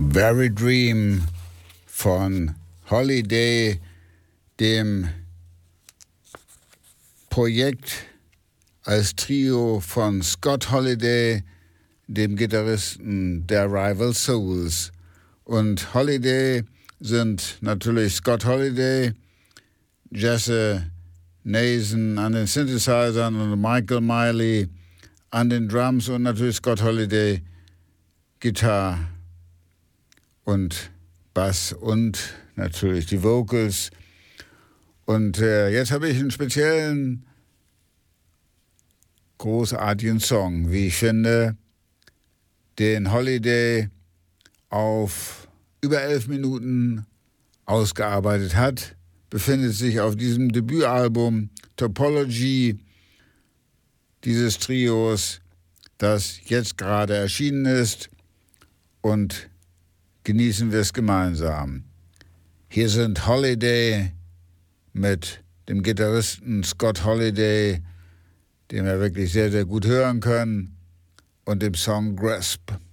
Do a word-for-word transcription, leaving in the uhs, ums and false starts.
Very Dream von Holiday, dem Projekt als Trio von Scott Holiday, dem Gitarristen der Rival Souls. Und Holiday sind natürlich Scott Holiday, Jesse Nason an den Synthesizern und Michael Miley an den Drums und natürlich Scott Holiday Gitarre und Bass und natürlich die Vocals. Und äh, jetzt habe ich einen speziellen, großartigen Song, wie ich finde, den Holiday auf über elf Minuten ausgearbeitet hat. Befindet sich auf diesem Debütalbum Topology dieses Trios, das jetzt gerade erschienen ist, und genießen wir es gemeinsam. Hier sind Holiday mit dem Gitarristen Scott Holiday, den wir wirklich sehr, sehr gut hören können, und dem Song Grasp.